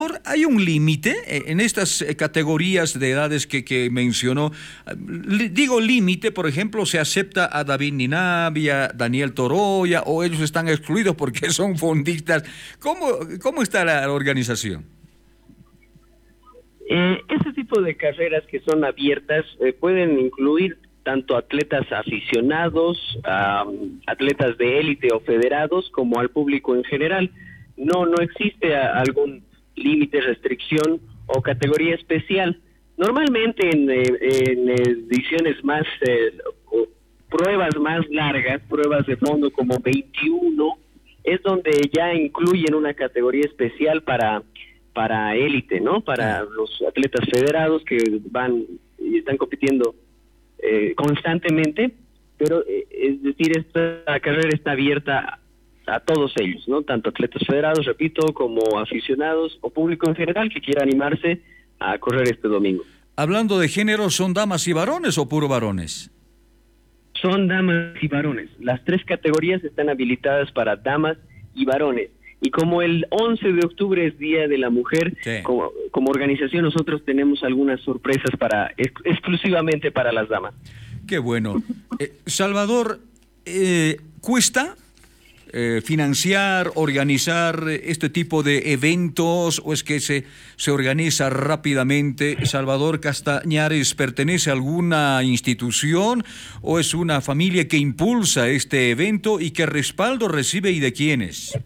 Salvador, ¿hay un límite en estas categorías de edades que mencionó? Digo límite, por ejemplo, ¿se acepta a David Ninavia, Daniel Toroya, o ellos están excluidos porque son fondistas? ¿Cómo está la organización? Este tipo de carreras que son abiertas pueden incluir tanto atletas aficionados, atletas de élite o federados, como al público en general. No existe algún límite, restricción o categoría especial. Normalmente en ediciones más, pruebas más largas, pruebas de fondo como 21, es donde ya incluyen una categoría especial para élite, ¿no? Para los atletas federados que van y están compitiendo constantemente, pero es decir, esta carrera está abierta a todos ellos, ¿no? Tanto atletas federados, repito, como aficionados o público en general que quiera animarse a correr este domingo. Hablando de género, ¿son damas y varones o puro varones? Son damas y varones. Las tres categorías están habilitadas para damas y varones. Y como el 11 de octubre es Día de la Mujer, sí, como organización nosotros tenemos algunas sorpresas exclusivamente para las damas. Qué bueno. Salvador, ¿cuesta financiar, organizar este tipo de eventos, o es que se organiza rápidamente? ¿Salvador Castañares pertenece a alguna institución o es una familia que impulsa este evento, y qué respaldo recibe y de quiénes?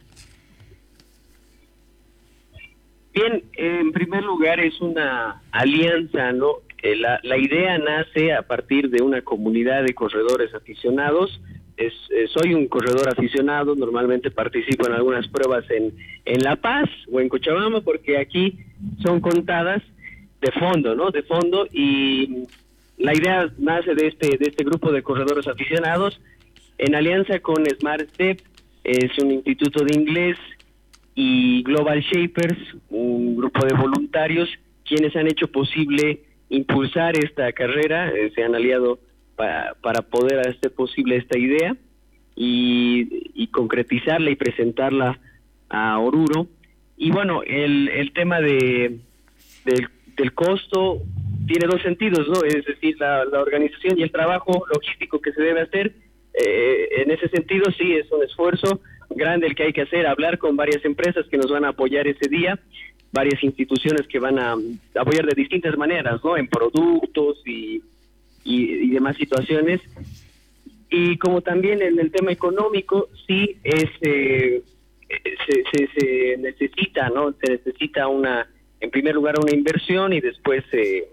Bien, en primer lugar es una alianza, ¿no? La idea nace a partir de una comunidad de corredores aficionados. Soy un corredor aficionado, normalmente participo en algunas pruebas en La Paz o en Cochabamba, porque aquí son contadas de fondo, ¿no? De fondo, y la idea nace de este grupo de corredores aficionados en alianza con Smart Step, es un instituto de inglés, y Global Shapers, un grupo de voluntarios quienes han hecho posible impulsar esta carrera, se han aliado para poder hacer posible esta idea y concretizarla y presentarla a Oruro. Y bueno, el tema del costo tiene dos sentidos, ¿no? Es decir, la organización y el trabajo logístico que se debe hacer, en ese sentido sí es un esfuerzo grande el que hay que hacer, hablar con varias empresas que nos van a apoyar ese día, varias instituciones que van a apoyar de distintas maneras, ¿no? En productos y demás situaciones. Y como también en el tema económico, sí se necesita, ¿no? Se necesita en primer lugar una inversión y después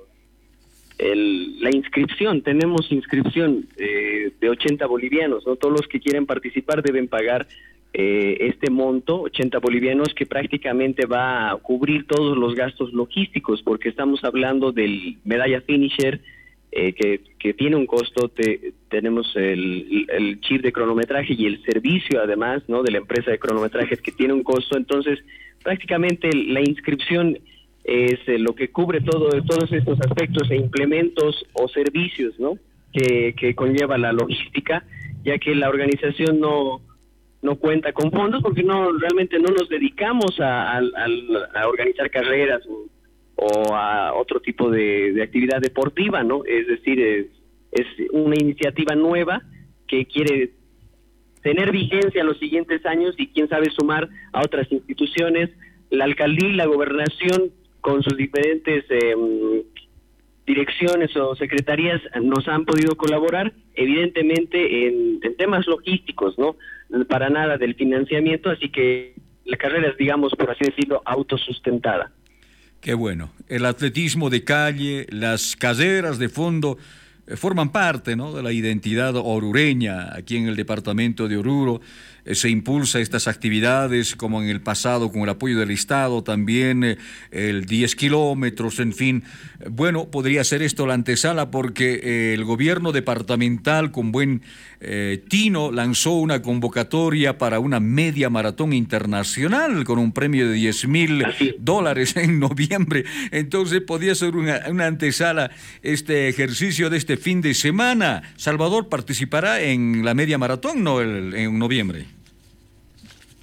la inscripción. Tenemos inscripción de 80 bolivianos, ¿no? Todos los que quieren participar deben pagar este monto, 80 bolivianos, que prácticamente va a cubrir todos los gastos logísticos, porque estamos hablando del medalla finisher, que tiene un costo. Tenemos el chip de cronometraje y el servicio, además, ¿no? De la empresa de cronometrajes, que tiene un costo. Entonces, prácticamente la inscripción es lo que cubre todos estos aspectos e implementos o servicios, ¿no? Que conlleva la logística, ya que la organización no cuenta con fondos, porque realmente no nos dedicamos a organizar carreras o a otro tipo de actividad deportiva, ¿no? Es decir, es una iniciativa nueva que quiere tener vigencia en los siguientes años y quién sabe sumar a otras instituciones. La alcaldía y la gobernación, con sus diferentes direcciones o secretarías, nos han podido colaborar, evidentemente en temas logísticos, ¿no? Para nada del financiamiento, así que la carrera es, digamos, por así decirlo, autosustentada. Qué bueno. El atletismo de calle, las carreras de fondo forman parte, ¿no?, de la identidad orureña. Aquí en el departamento de Oruro se impulsa estas actividades, como en el pasado con el apoyo del Estado, también el 10 kilómetros, en fin. Bueno, podría ser esto la antesala, porque el gobierno departamental, con buen tino, lanzó una convocatoria para una media maratón internacional con un premio de $10,000 en noviembre. Entonces podría ser una antesala este ejercicio de este fin de semana. Salvador participará en la media maratón, ¿no?, en noviembre.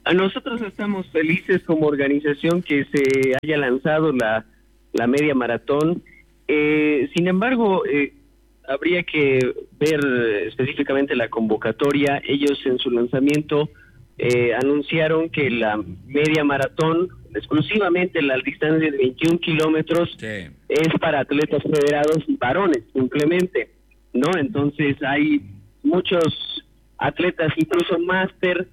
A nosotros estamos felices como organización que se haya lanzado la media maratón. Sin embargo, habría que ver específicamente la convocatoria. Ellos en su lanzamiento anunciaron que la media maratón, exclusivamente la distancia de 21 kilómetros, Sí. es para atletas federados y varones, simplemente, ¿no? Entonces hay muchos atletas, incluso máster,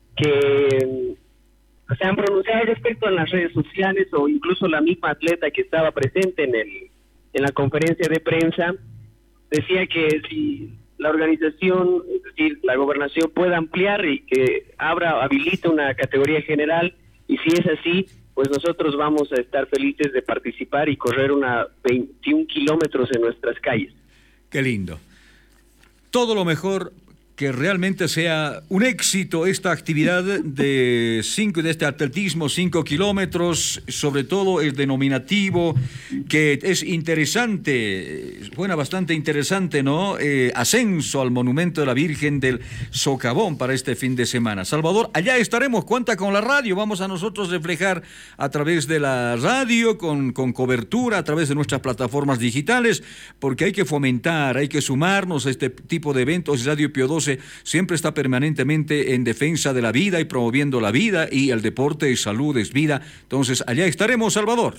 que se han pronunciado al respecto en las redes sociales, o incluso la misma atleta que estaba presente en la conferencia de prensa decía que si la organización, es decir, la gobernación puede ampliar y que habilite una categoría general, y si es así, pues nosotros vamos a estar felices de participar y correr 21 kilómetros en nuestras calles. Qué lindo. Todo lo mejor, que realmente sea un éxito esta actividad de este atletismo, 5 kilómetros, sobre todo el denominativo, que es interesante, suena bastante interesante, ¿no? Ascenso al Monumento de la Virgen del Socavón para este fin de semana. Salvador, allá estaremos, cuenta con la radio, vamos a nosotros reflejar a través de la radio, con cobertura, a través de nuestras plataformas digitales, porque hay que fomentar, hay que sumarnos a este tipo de eventos. Radio Pío XII siempre está permanentemente en defensa de la vida y promoviendo la vida, y el deporte es salud, es vida. Entonces, allá estaremos, Salvador.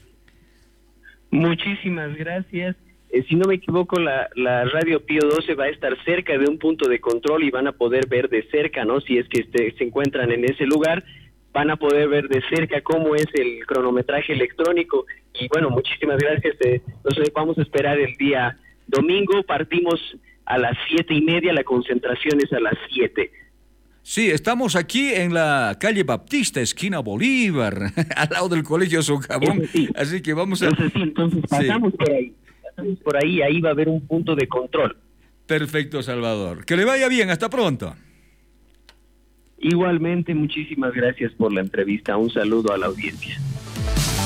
Muchísimas gracias. Si no me equivoco, la Radio Pío XII va a estar cerca de un punto de control y van a poder ver de cerca, ¿no? Si es que se encuentran en ese lugar, van a poder ver de cerca cómo es el cronometraje electrónico. Y bueno, muchísimas gracias. Entonces vamos a esperar el día domingo. Partimos a las 7:30, la concentración es a las 7. Sí, estamos aquí en la calle Baptista, esquina Bolívar, al lado del Colegio Socavón. Sí. Así que vamos a... Entonces pasamos por ahí. Ahí va a haber un punto de control. Perfecto, Salvador. Que le vaya bien, hasta pronto. Igualmente, muchísimas gracias por la entrevista. Un saludo a la audiencia.